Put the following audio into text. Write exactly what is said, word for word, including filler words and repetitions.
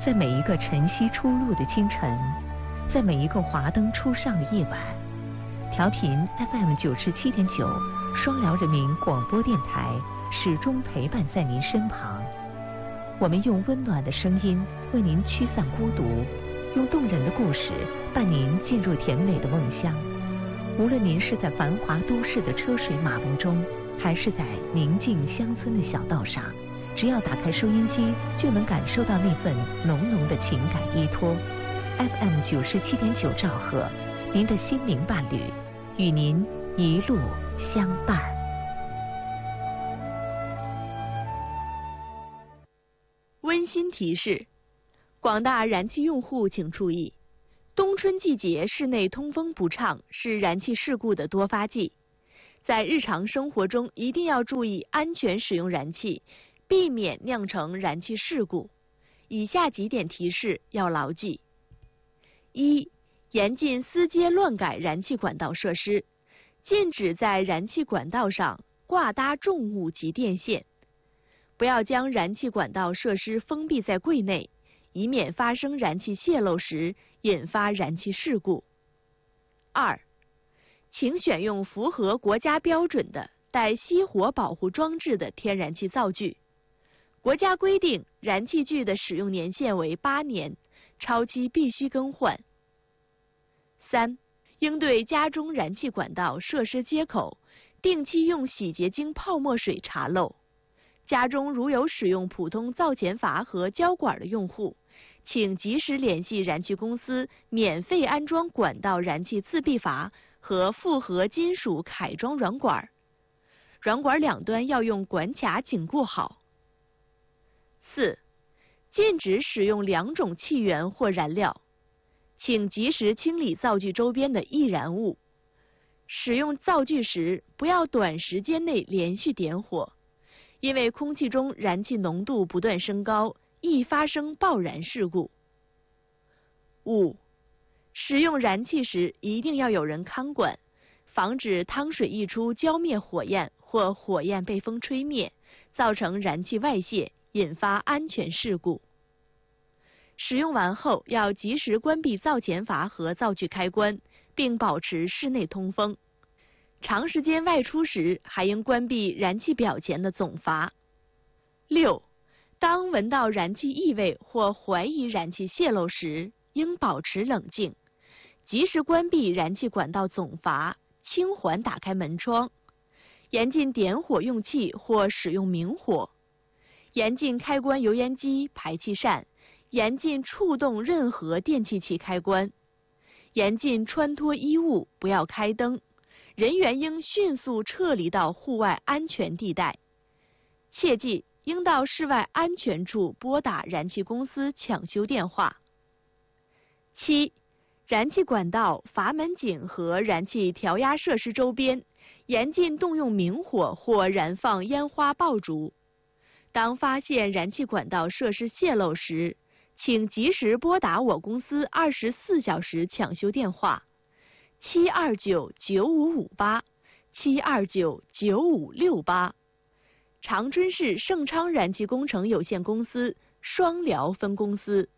在每一个晨曦初露的清晨，在每一个华灯初上的夜晚，调频 F M 九十七点九，双辽人民广播电台始终陪伴在您身旁。我们用温暖的声音为您驱散孤独，用动人的故事伴您进入甜美的梦乡。无论您是在繁华都市的车水马龙中，还是在宁静乡村的小道上，只要打开收音机，就能感受到那份浓浓的情感依托。F M 九十七点九兆赫，您的心灵伴侣，与您一路相伴。 温馨提示：广大燃气用户请注意，冬春季节室内通风不畅是燃气事故的多发季，在日常生活中一定要注意安全使用燃气，避免酿成燃气事故。以下几点提示要牢记：一、严禁私接乱改燃气管道设施，禁止在燃气管道上挂搭重物及电线，不要将燃气管道设施封闭在柜内，以免发生燃气泄漏时引发燃气事故。二、请选用符合国家标准的带熄火保护装置的天然气灶具。国家规定，燃气具的使用年限为八年，超期必须更换。三、应对家中燃气管道设施接口，定期用洗洁精泡沫水查漏。家中如有使用普通灶前阀和胶管的用户，请及时联系燃气公司，免费安装管道燃气自闭阀和复合金属凯装软管，软管两端要用管卡紧固好。四、禁止使用两种气源或燃料，请及时清理灶具周边的易燃物。使用灶具时，不要短时间内连续点火，因为空气中燃气浓度不断升高，易发生爆燃事故。五、使用燃气时一定要有人看管，防止汤水溢出浇灭火焰或火焰被风吹灭，造成燃气外泄，引发安全事故。使用完后要及时关闭灶前阀和灶具开关，并保持室内通风。长时间外出时，还应关闭燃气表前的总阀。六、当闻到燃气异味或怀疑燃气泄漏时，应保持冷静，及时关闭燃气管道总阀，轻缓打开门窗，严禁点火用气或使用明火，严禁开关油烟机、排气扇，严禁触动任何电气器开关，严禁穿脱衣物，不要开灯，人员应迅速撤离到户外安全地带。切记，应到室外安全处拨打燃气公司抢修电话。七、燃气管道、阀门井和燃气调压设施周边，严禁动用明火或燃放烟花爆竹。当发现燃气管道设施泄漏时，请及时拨打我公司二十四小时抢修电话：七二九九五五八、七二九九五六八。长春市盛昌燃气工程有限公司双辽分公司。